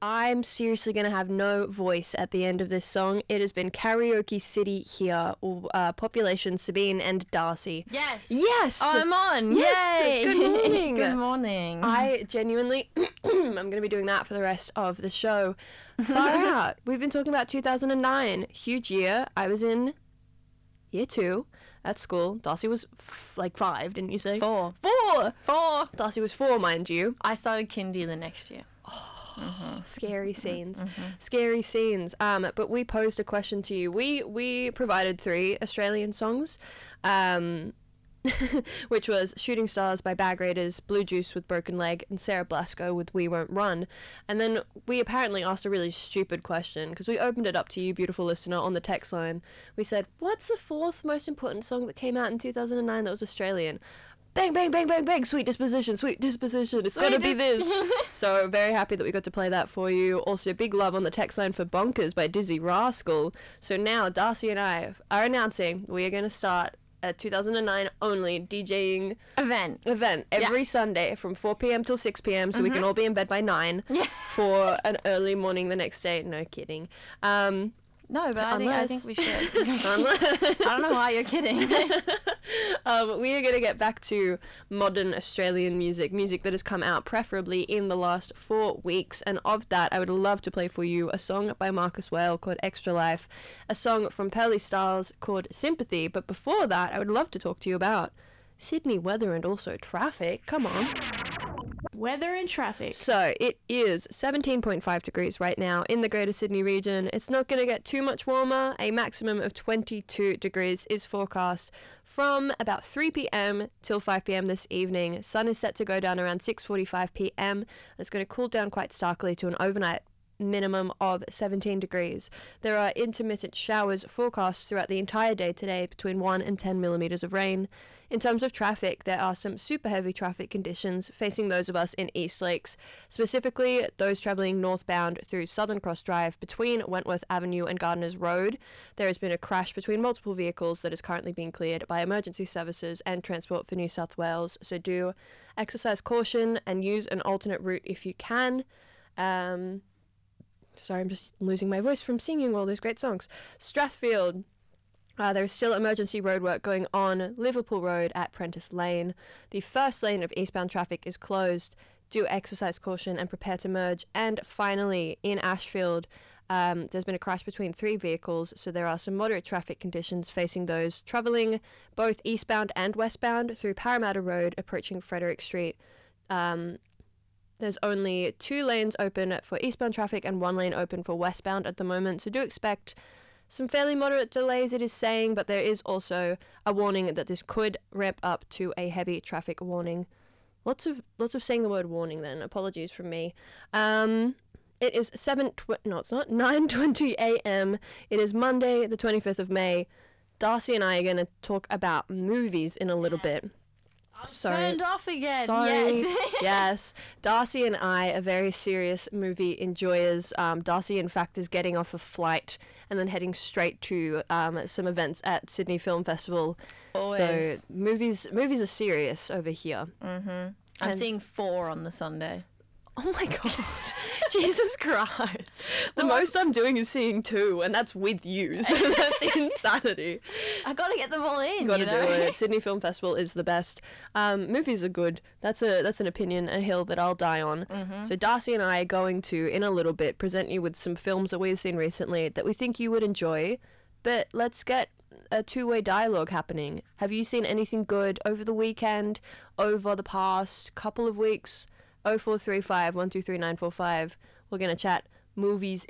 I'm seriously going to have no voice at the end of this song. It has been Karaoke City here, population Sabine and Darcy. Yes. Yes. I'm on. Yes. Yay. Good morning. Good morning. I genuinely, I'm going to be doing that for the rest of the show. Far out. We've been talking about 2009. Huge year. I was in year 2 at school. Darcy was 5, didn't you say? 4. 4. Darcy was 4, mind you. I started kindy the next year. Scary scenes. Scary scenes. But we posed a question to you. We provided 3 Australian songs, which was Shooting Stars by Bag Raiders, Blue Juice with Broken Leg, and Sarah Blasco with We Won't Run. And then we apparently asked a really stupid question, because we opened it up to you, beautiful listener, on the text line. We said, what's the 4th most important song that came out in 2009 that was Australian? Bang, bang, bang, bang, bang, Sweet Disposition, Sweet Disposition. It's gotta be this. So very happy that we got to play that for you. Also, big love on the text line for Bonkers by Dizzy Rascal. So now, Darcy and I are announcing we are going to start a 2009 only DJing event every Sunday from 4 p.m. till 6 p.m. so we can all be in bed by 9 for an early morning the next day. No kidding. No, but I think we should. I don't know why you're kidding. We are going to get back to modern Australian music that has come out preferably in the last 4 weeks, and of that I would love to play for you a song by Marcus Whale called Extra Life, a song from Pearly Styles called Sympathy, but before that I would love to talk to you about Sydney weather and also traffic. Come on. Weather and traffic. So it is 17.5 degrees right now in the Greater Sydney region. It's not going to get too much warmer. A maximum of 22 degrees is forecast from about 3 p.m. till 5 p.m. this evening. Sun is set to go down around 6:45 p.m. It's going to cool down quite starkly to an overnight minimum of 17 degrees. There are intermittent showers forecast throughout the entire day today, between 1 and 10 millimetres of rain. In terms of traffic, there are some super heavy traffic conditions facing those of us in East Lakes, specifically those travelling northbound through Southern Cross Drive between Wentworth Avenue and Gardeners Road. There has been a crash between multiple vehicles that is currently being cleared by emergency services and Transport for New South Wales, so do exercise caution and use an alternate route if you can. Sorry, I'm just losing my voice from singing all those great songs. Strathfield. There is still emergency roadwork going on Liverpool Road at Prentice Lane. The first lane of eastbound traffic is closed. Do exercise caution and prepare to merge. And finally, in Ashfield, there's been a crash between 3 vehicles, so there are some moderate traffic conditions facing those travelling both eastbound and westbound through Parramatta Road approaching Frederick Street. There's only 2 lanes open for eastbound traffic and 1 lane open for westbound at the moment, so do expect some fairly moderate delays, it is saying, but there is also a warning that this could ramp up to a heavy traffic warning. Lots of saying the word warning then, apologies from me. It is 9:20 a.m. It is Monday, the 25th of May. Darcy and I are going to talk about movies in a little bit. Turned off again. Sorry. Yes. Yes. Darcy and I are very serious movie enjoyers. Darcy, in fact, is getting off a flight and then heading straight to some events at Sydney Film Festival. Always. So movies are serious over here. I'm seeing 4 on the Sunday. Oh my god. Jesus Christ. The most I'm doing is seeing 2, and that's with you, so that's insanity. I gotta get them all in. Gotta do it. Sydney Film Festival is the best. Movies are good. That's an opinion, a hill that I'll die on. So Darcy and I are going to, in a little bit, present you with some films that we've seen recently that we think you would enjoy, but let's get a 2-way dialogue happening. Have you seen anything good over the weekend, over the past couple of weeks? 0435 123 945. We're going to chat movies